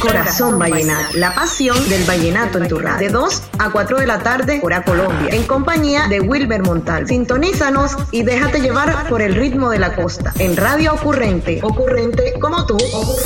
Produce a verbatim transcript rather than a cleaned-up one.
Corazón Vallenato, la pasión del vallenato en tu radio. De dos a cuatro de la tarde, hora Colombia, en compañía de Wilber Montal. Sintonízanos y déjate llevar por el ritmo de la costa. En Radio Ocurrente. Ocurrente como tú.